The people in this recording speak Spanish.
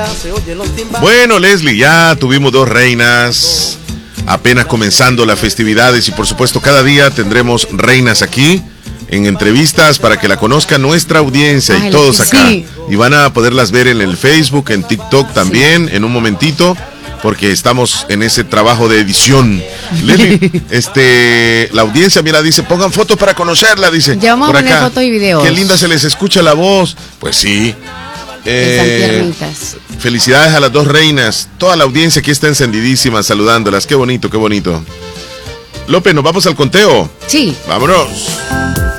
Bueno, Leslie, ya tuvimos 2 reinas, apenas comenzando las festividades y por supuesto cada día tendremos reinas aquí en entrevistas para que la conozca nuestra audiencia y todos acá. Sí. Y van a poderlas ver en el Facebook, en TikTok también, en un momentito, porque estamos en ese trabajo de edición. Leslie, la audiencia, mira, dice, pongan fotos para conocerla, dice. Ya vamos a poner fotos y videos. Qué linda se les escucha la voz. Pues sí. Felicidades a las 2 reinas. Toda la audiencia aquí está encendidísima saludándolas. Qué bonito, qué bonito. López, ¿nos vamos al conteo? Sí. Vámonos.